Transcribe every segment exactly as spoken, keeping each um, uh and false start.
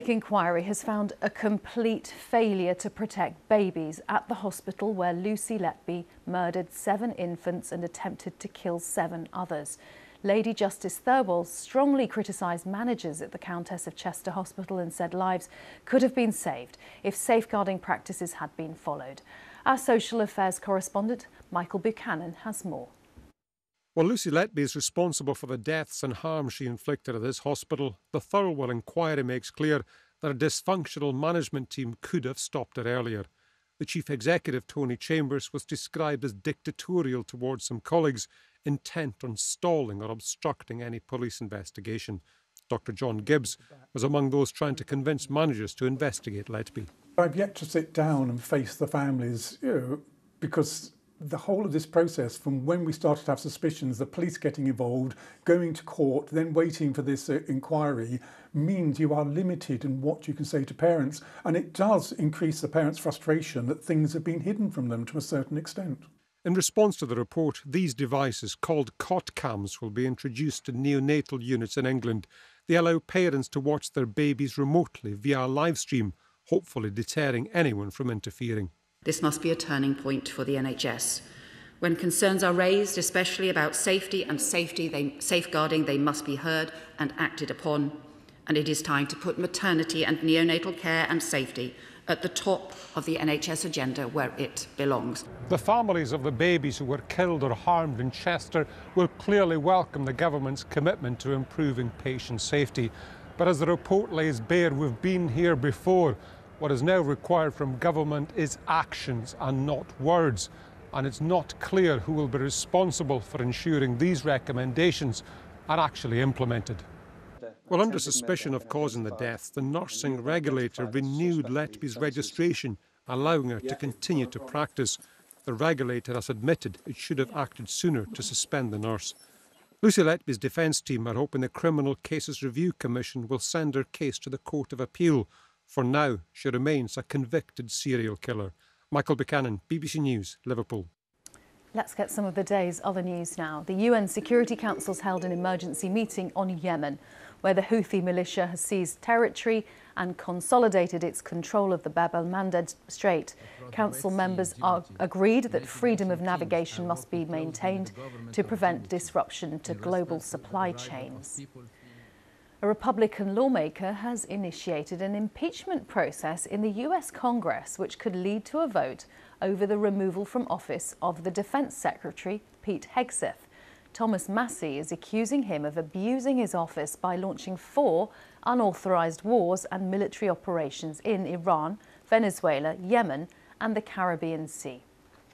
Inquiry has found a complete failure to protect babies at the hospital where Lucy Letby murdered seven infants and attempted to kill seven others. Lady Justice Thirlwall strongly criticised managers at the Countess of Chester Hospital and said lives could have been saved if safeguarding practices had been followed. Our social affairs correspondent Michael Buchanan has more. While Lucy Letby is responsible for the deaths and harm she inflicted at this hospital, the Thirlwall inquiry makes clear that a dysfunctional management team could have stopped it earlier. The chief executive, Tony Chambers, was described as dictatorial towards some colleagues, intent on stalling or obstructing any police investigation. Doctor John Gibbs was among those trying to convince managers to investigate Letby. I've yet to sit down and face the families, you know, because the whole of this process, from when we started to have suspicions, the police getting involved, going to court, then waiting for this uh, inquiry, means you are limited in what you can say to parents. And it does increase the parents' frustration that things have been hidden from them to a certain extent. In response to the report, these devices, called cot cams, will be introduced to neonatal units in England. They allow parents to watch their babies remotely via a live stream, hopefully deterring anyone from interfering. This must be a turning point for the N H S. When concerns are raised, especially about safety and safety, they, safeguarding, they must be heard and acted upon. And it is time to put maternity and neonatal care and safety at the top of the N H S agenda where it belongs. The families of the babies who were killed or harmed in Chester will clearly welcome the government's commitment to improving patient safety. But as the report lays bare, we've been here before. What is now required from government is actions and not words. And it's not clear who will be responsible for ensuring these recommendations are actually implemented. Well, under suspicion of causing the deaths, the nursing regulator renewed Letby's registration, allowing her to continue to practice. The regulator has admitted it should have acted sooner to suspend the nurse. Lucy Letby's defence team are hoping the Criminal Cases Review Commission will send her case to the Court of Appeal. For now, she remains a convicted serial killer. Michael Buchanan, B B C News, Liverpool. Let's get some of the day's other news now. The U N Security Council's held an emergency meeting on Yemen, where the Houthi militia has seized territory and consolidated its control of the Bab el-Mandeb Strait. Council members are agreed that freedom of navigation must be maintained to prevent disruption to global supply chains. A Republican lawmaker has initiated an impeachment process in the U S Congress, which could lead to a vote over the removal from office of the Defense Secretary, Pete Hegseth. Thomas Massie is accusing him of abusing his office by launching four unauthorized wars and military operations in Iran, Venezuela, Yemen, and the Caribbean Sea.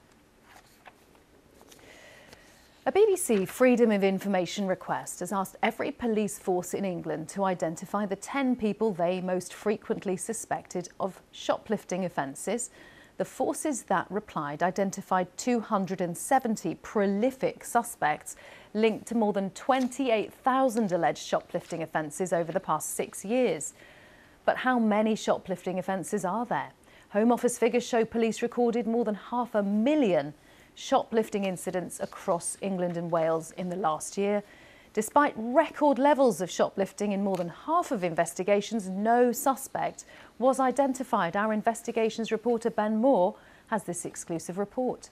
A B B C Freedom of Information request has asked every police force in England to identify the ten people they most frequently suspected of shoplifting offences. The forces that replied identified two hundred seventy prolific suspects linked to more than twenty-eight thousand alleged shoplifting offences over the past six years. But how many shoplifting offences are there? Home Office figures show police recorded more than half a million shoplifting incidents across England and Wales in the last year. Despite record levels of shoplifting in more than half of investigations, no suspect was identified. Our investigations reporter Ben Moore has this exclusive report.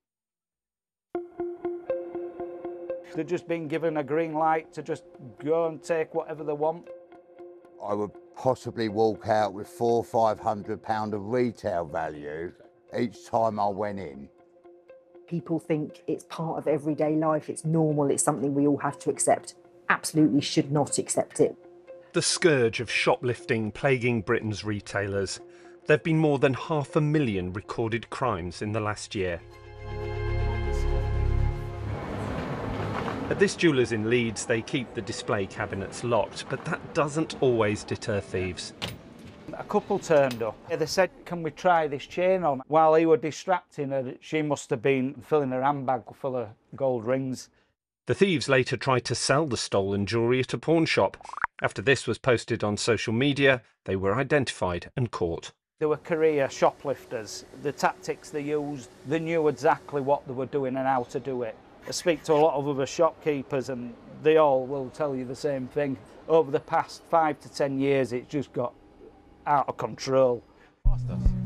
They're just being given a green light to just go and take whatever they want. I would possibly walk out with four or five hundred pound of retail value each time I went in. People think it's part of everyday life, it's normal, it's something we all have to accept. Absolutely should not accept it. The scourge of shoplifting plaguing Britain's retailers. There have been more than half a million recorded crimes in the last year. At this jeweller's in Leeds, they keep the display cabinets locked, but that doesn't always deter thieves. A couple turned up. They said, can we try this chain on? While he were distracting her, she must have been filling her handbag full of gold rings. The thieves later tried to sell the stolen jewellery at a pawn shop. After this was posted on social media, they were identified and caught. They were career shoplifters. The tactics they used, they knew exactly what they were doing and how to do it. I speak to a lot of other shopkeepers and they all will tell you the same thing. Over the past five to ten years, it's just got out of control.